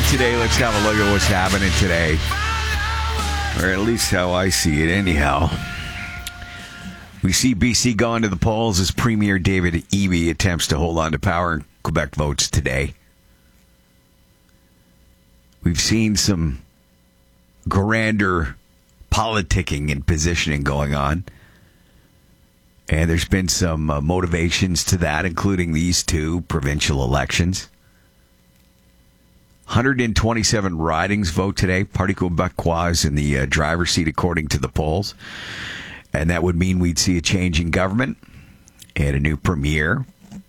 today. Let's have a look at what's happening today. Or at least how I see it, anyhow. We see BC going to the polls as Premier David Eby attempts to hold on to power in Quebec votes today. We've seen some grander politicking and positioning going on. And there's been some motivations to that, including these two provincial elections. 127 ridings vote today. Parti Québécois is in the driver's seat, according to the polls. And that would mean we'd see a change in government and a new premier.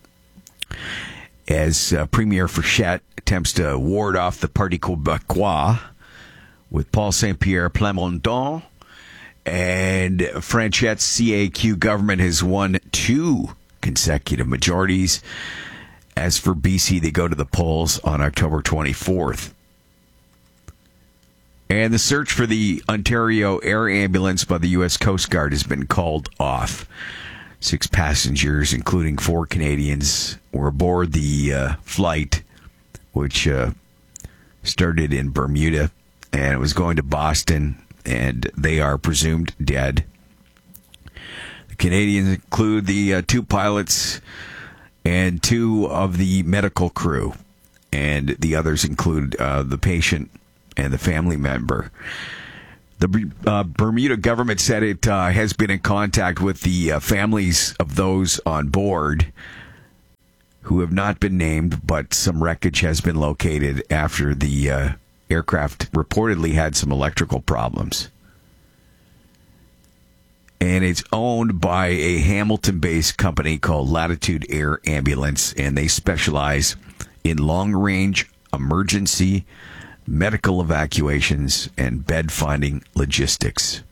As Premier Frechette attempts to ward off the Parti Québécois with Paul Saint-Pierre Plamondon. And Frechette's CAQ government has won 2 consecutive majorities. As for BC, they go to the polls on October 24th. And the search for the Ontario air ambulance by the U.S. Coast Guard has been called off. 6 passengers, including 4 Canadians, were aboard the flight, which started in Bermuda, and it was going to Boston, and they are presumed dead. The Canadians include the 2 pilots and 2 of the medical crew, and the others include the patient and the family member. The Bermuda government said it has been in contact with the families of those on board who have not been named, but some wreckage has been located after the aircraft reportedly had some electrical problems. And it's owned by a Hamilton-based company called Latitude Air Ambulance, and they specialize in long-range emergency medical evacuations and bed-finding logistics.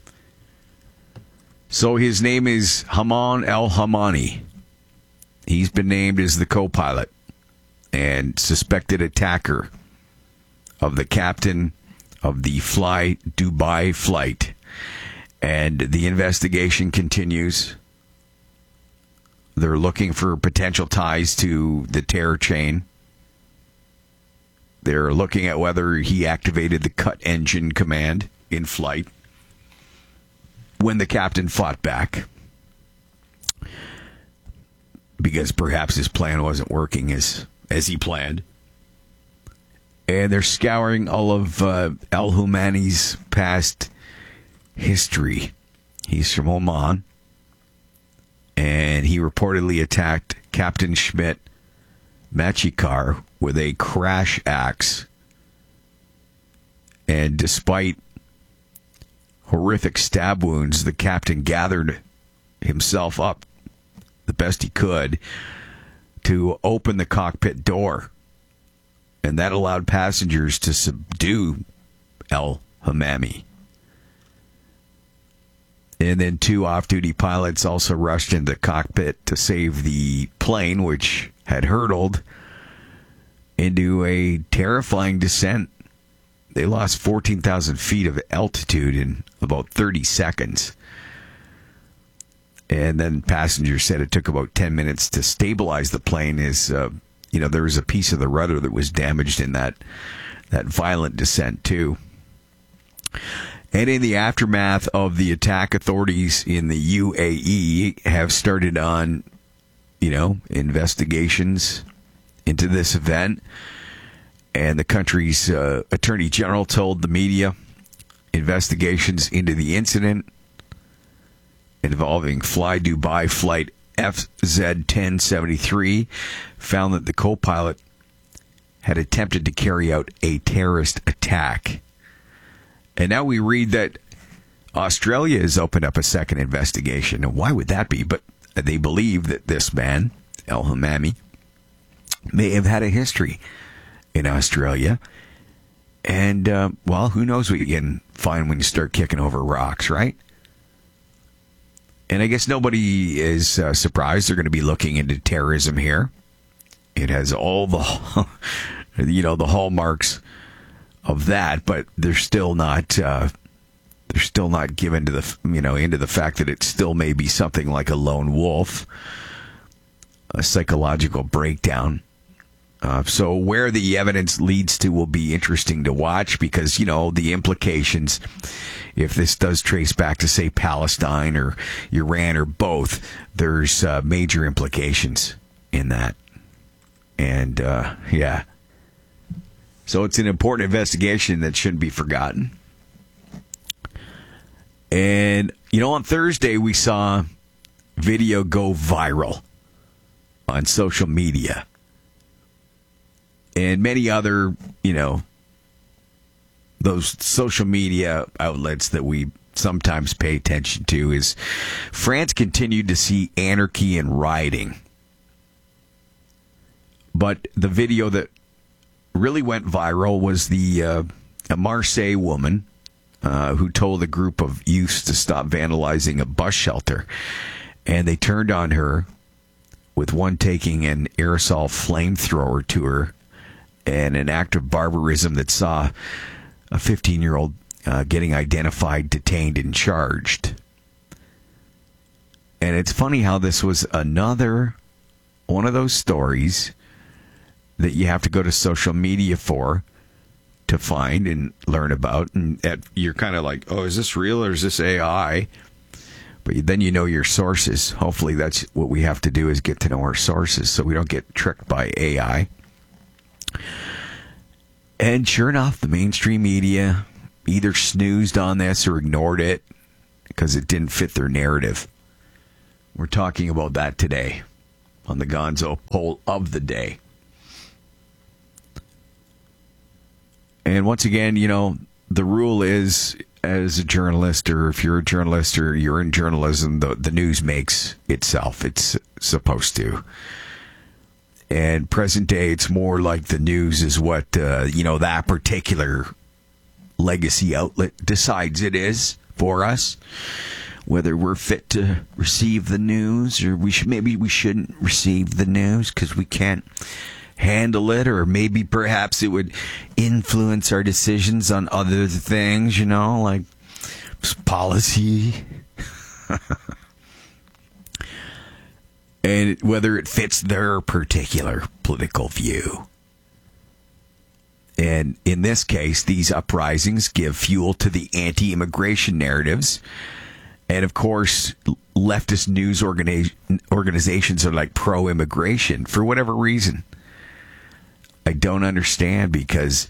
So his name is Haman El-Hamani. He's been named as the co-pilot and suspected attacker of the captain of the Fly Dubai flight. And the investigation continues. They're looking for potential ties to the terror chain. They're looking at whether he activated the cut engine command in flight when the captain fought back, because perhaps his plan wasn't working as he planned. And they're scouring all of El-Hamani's past history. He's from Oman, and he reportedly attacked Captain Schmidt Machikar with a crash axe. And despite horrific stab wounds, the captain gathered himself up the best he could to open the cockpit door. And that allowed passengers to subdue El-Hamani. And then 2 off-duty pilots also rushed into the cockpit to save the plane, which had hurtled into a terrifying descent. They lost 14,000 feet of altitude in about 30 seconds. And then passengers said it took about 10 minutes to stabilize the plane as, there was a piece of the rudder that was damaged in that violent descent, too. And in the aftermath of the attack, authorities in the UAE have started on, investigations into this event. And the country's attorney general told the media investigations into the incident involving Fly Dubai flight FZ-1073 found that the co-pilot had attempted to carry out a terrorist attack. And now we read that Australia has opened up a second investigation. And why would that be? But they believe that this man, El-Hamani, may have had a history in Australia. And, who knows what you can find when you start kicking over rocks, right? And I guess nobody is surprised. They're going to be looking into terrorism here. It has all the, the hallmarks of that, but they're still not given to the into the fact that it still may be something like a lone wolf, a psychological breakdown So where the evidence leads to will be interesting to watch because, the implications, if this does trace back to, say, Palestine or Iran or both, there's major implications in that. And, yeah. So it's an important investigation that shouldn't be forgotten. And, on Thursday we saw video go viral on social media. And many other, those social media outlets that we sometimes pay attention to is France continued to see anarchy and rioting. But the video that really went viral was a Marseille woman who told a group of youths to stop vandalizing a bus shelter. And they turned on her, with one taking an aerosol flamethrower to her, and an act of barbarism that saw a 15-year-old getting identified, detained, and charged. And it's funny how this was another one of those stories that you have to go to social media to find and learn about. And you're kind of like, oh, is this real or is this AI? But then you know your sources. Hopefully that's what we have to do, is get to know our sources so we don't get tricked by AI. And sure enough, the mainstream media either snoozed on this or ignored it because it didn't fit their narrative. We're talking about that today on the Gonzo poll of the day. And once again, the rule is, as a journalist, or if you're a journalist or you're in journalism, the news makes itself. It's supposed to. And present day, it's more like the news is what, that particular legacy outlet decides it is for us. Whether we're fit to receive the news, or we shouldn't receive the news because we can't handle it, or maybe perhaps it would influence our decisions on other things, like policy. And whether it fits their particular political view. And in this case, these uprisings give fuel to the anti-immigration narratives. And of course, leftist news organizations are like pro-immigration for whatever reason. I don't understand because,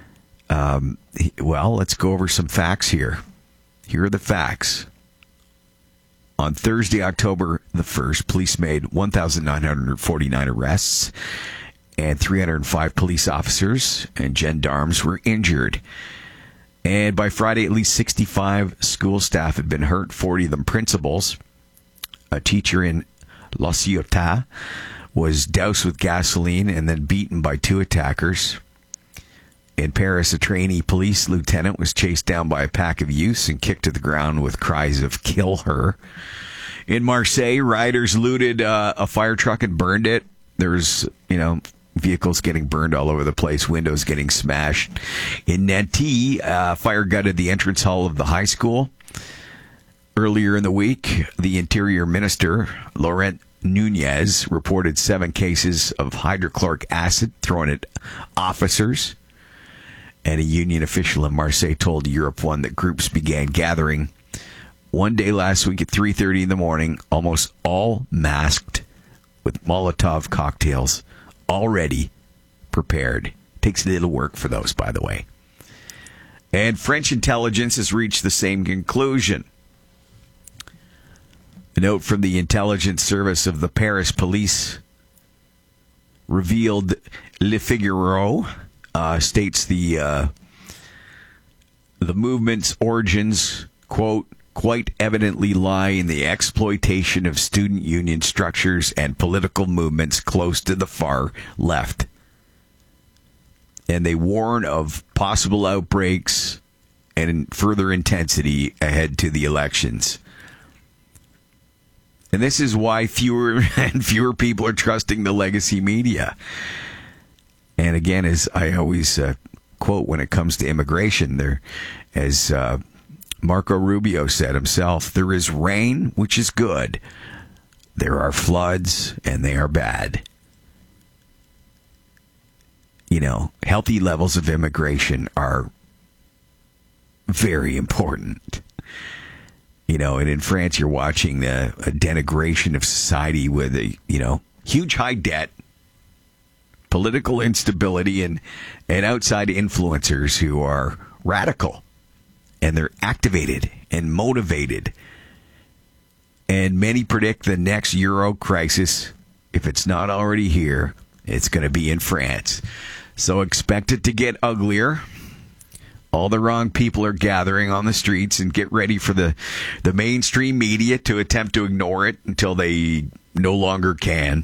let's go over some facts here. Here are the facts. On Thursday, October the 1st, police made 1,949 arrests, and 305 police officers and gendarmes were injured. And by Friday, at least 65 school staff had been hurt, 40 of them principals. A teacher in La Ciotat was doused with gasoline and then beaten by two attackers. In Paris, a trainee police lieutenant was chased down by a pack of youths and kicked to the ground with cries of "kill her." In Marseille, rioters looted a fire truck and burned it. There was, vehicles getting burned all over the place, windows getting smashed. In Nantes, fire gutted the entrance hall of the high school. Earlier in the week, the Interior Minister, Laurent Nunez, reported 7 cases of hydrochloric acid thrown at officers. And a union official in Marseille told Europe One that groups began gathering one day last week at 3:30 in the morning, almost all masked with Molotov cocktails already prepared. Takes a little work for those, by the way. And French intelligence has reached the same conclusion. A note from the intelligence service of the Paris police revealed Le Figaro states the movement's origins, quote, quite evidently lie in the exploitation of student union structures and political movements close to the far left. And they warn of possible outbreaks and further intensity ahead to the elections. And this is why fewer and fewer people are trusting the legacy media. And again, as I always quote when it comes to immigration, there, as Marco Rubio said himself, there is rain, which is good. There are floods, and they are bad. healthy levels of immigration are very important. And in France, you're watching a denigration of society with huge high debt, political instability, and outside influencers who are radical, and they're activated and motivated. And many predict the next Euro crisis, if it's not already here, it's going to be in France. So expect it to get uglier. All the wrong people are gathering on the streets, and get ready for the mainstream media to attempt to ignore it until they no longer can.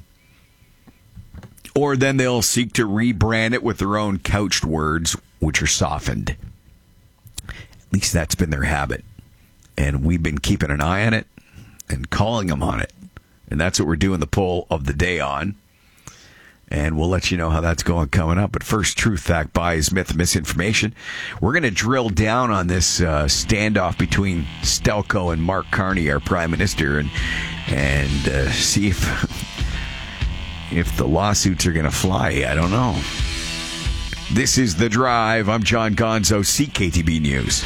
Or then they'll seek to rebrand it with their own couched words, which are softened. At least that's been their habit. And we've been keeping an eye on it and calling them on it. And that's what we're doing the poll of the day on. And we'll let you know how that's going coming up. But first, truth, fact, bias, myth, misinformation. We're going to drill down on this standoff between Stelco and Mark Carney, our Prime Minister, and see if the lawsuits are going to fly. I don't know. This is The Drive. I'm John Gonzo, CKTB News.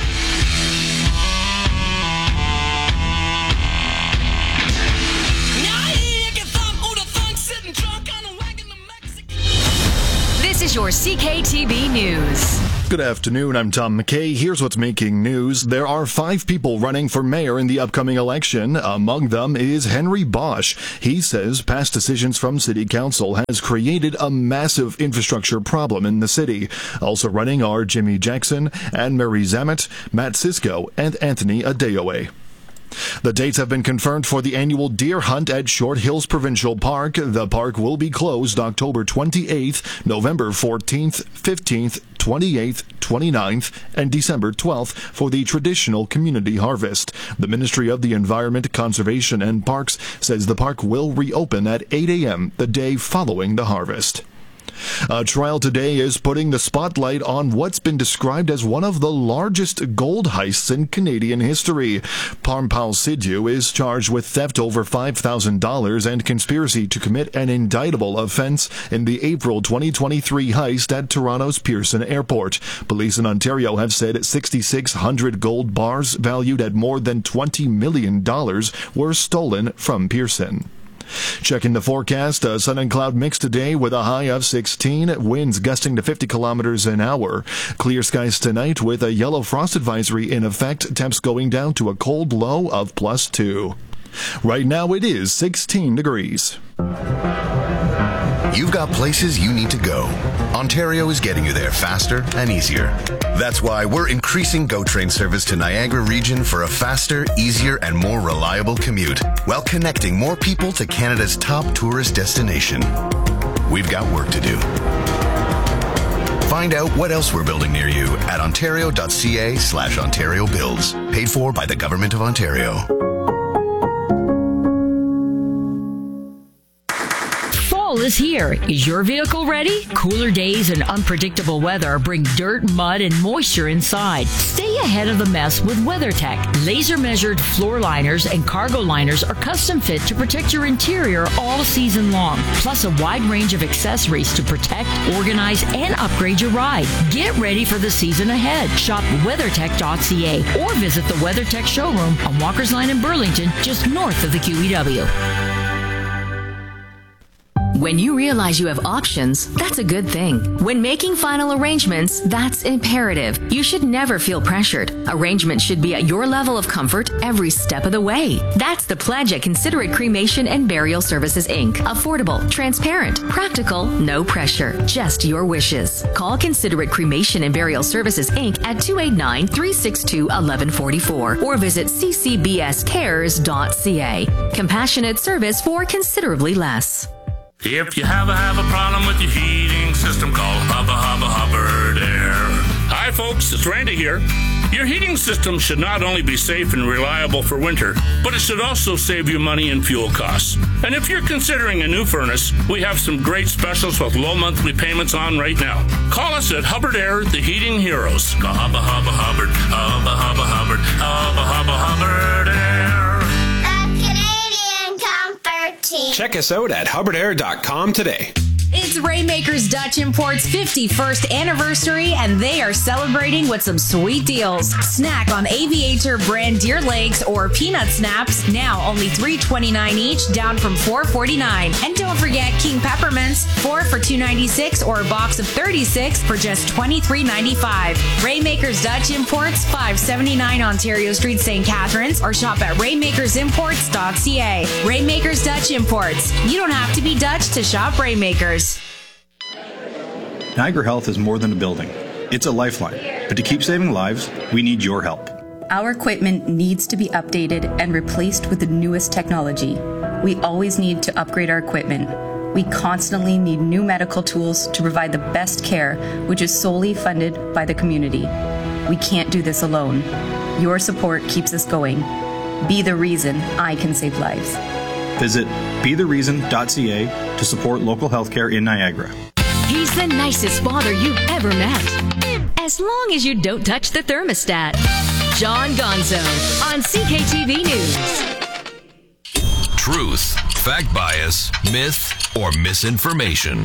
This is your CKTB News. Good afternoon, I'm Tom McKay. Here's what's making news. There are 5 people running for mayor in the upcoming election. Among them is Henry Bosch. He says past decisions from City Council has created a massive infrastructure problem in the city. Also running are Jimmy Jackson, Anne-Marie Zamet, Matt Sisko, and Anthony Adeoye. The dates have been confirmed for the annual deer hunt at Short Hills Provincial Park. The park will be closed October 28th, November 14th, 15th, 28th, 29th, and December 12th for the traditional community harvest. The Ministry of the Environment, Conservation and Parks says the park will reopen at 8 a.m. the day following the harvest. A trial today is putting the spotlight on what's been described as one of the largest gold heists in Canadian history. Parmpal Sidhu is charged with theft over $5,000 and conspiracy to commit an indictable offense in the April 2023 heist at Toronto's Pearson Airport. Police in Ontario have said 6,600 gold bars valued at more than $20 million were stolen from Pearson. Checking the forecast, a sun and cloud mix today with a high of 16, winds gusting to 50 kilometers an hour. Clear skies tonight with a yellow frost advisory in effect, temps going down to a cold low of +2. Right now it is 16 degrees. You've got places you need to go. Ontario is getting you there faster and easier. That's why we're increasing GO Train service to Niagara region for a faster, easier, and more reliable commute, while connecting more people to Canada's top tourist destination. We've got work to do. Find out what else we're building near you at ontario.ca/Ontario Builds. Paid for by the Government of Ontario. Fall is here. Is your vehicle ready? Cooler days and unpredictable weather bring dirt, mud, and moisture inside. Stay ahead of the mess with WeatherTech. Laser-measured floor liners and cargo liners are custom fit to protect your interior all season long. Plus a wide range of accessories to protect, organize, and upgrade your ride. Get ready for the season ahead. Shop WeatherTech.ca or visit the WeatherTech showroom on Walker's Line in Burlington, just north of the QEW. When you realize you have options, that's a good thing. When making final arrangements, that's imperative. You should never feel pressured. Arrangements should be at your level of comfort every step of the way. That's the pledge at Considerate Cremation and Burial Services, Inc. Affordable, transparent, practical, no pressure, just your wishes. Call Considerate Cremation and Burial Services, Inc. at 289-362-1144 or visit ccbscares.ca. Compassionate service for considerably less. If you have a problem with your heating system, call Hubbard Air. Hi folks, it's Randy here. Your heating system should not only be safe and reliable for winter, but it should also save you money and fuel costs. And if you're considering a new furnace, we have some great specials with low monthly payments on right now. Call us at Hubbard Air, the heating heroes. Call Hubbard Air. Canadian Comfort Team. Check us out at hubbardair.com today. It's Rainmakers Dutch Imports' 51st anniversary, and they are celebrating with some sweet deals. Snack on Aviator brand deer legs or peanut snaps, now only $3.29 each, down from $4.49. And don't forget King Peppermints, 4 for $2.96 or a box of 36 for just $23.95. Rainmakers Dutch Imports, 579 Ontario Street, St. Catharines, or shop at rainmakersimports.ca. Rainmakers Dutch Imports. You don't have to be Dutch to shop Rainmakers. Niagara Health is more than a building. It's a lifeline. But to keep saving lives, we need your help. Our equipment needs to be updated and replaced with the newest technology. We always need to upgrade our equipment. We constantly need new medical tools to provide the best care, which is solely funded by the community. We can't do this alone. Your support keeps us going. Be the reason I can save lives. Visit bethereason.ca to support local healthcare in Niagara. He's the nicest father you've ever met. As long as you don't touch the thermostat. John Gonzo on CKTV News. Truth, fact bias, myth, or misinformation.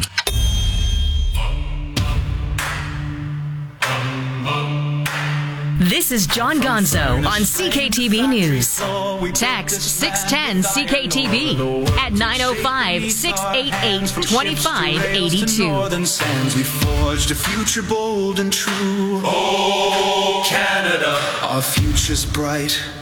This is John Gonzo on CKTV News. Text 610-CKTV at 905-688-2582. Northern sands, we forged a future bold and true. Oh, Canada, our future's bright.